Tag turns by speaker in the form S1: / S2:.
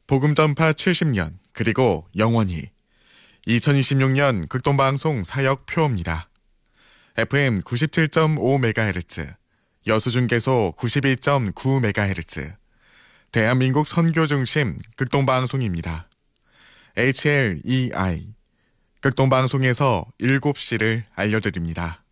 S1: 복음 전파 70년, 그리고 영원히. 2026년 극동방송 사역 표입니다. FM 97.5MHz, 여수중계소 92.9MHz, 대한민국 선교중심 극동방송입니다. HLEI, 극동방송에서 7시를 알려드립니다.